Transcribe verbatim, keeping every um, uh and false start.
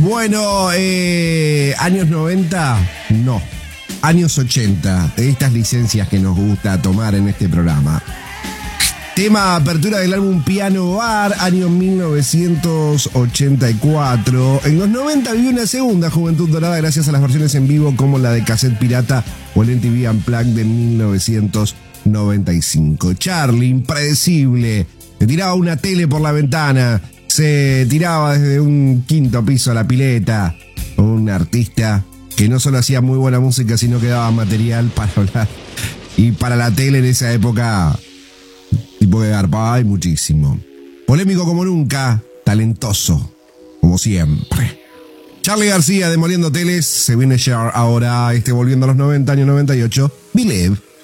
Bueno, eh, años noventa, no. Años ochenta, de estas licencias que nos gusta tomar en este programa. Tema apertura del álbum Piano Bar, año mil novecientos ochenta y cuatro. En los noventa vivió una segunda juventud dorada gracias a las versiones en vivo como la de cassette pirata o el M T V Unplugged de mil novecientos noventa y cinco. Charlie, impredecible, se tiraba una tele por la ventana, se tiraba desde un quinto piso a la pileta. Un artista que no solo hacía muy buena música, sino que daba material para hablar. Y para la tele en esa época, tipo que garpaba y muchísimo. Polémico como nunca, talentoso como siempre. Charly García demoliendo teles, se viene ya ahora, este volviendo a los noventa, año noventa y ocho, Believe.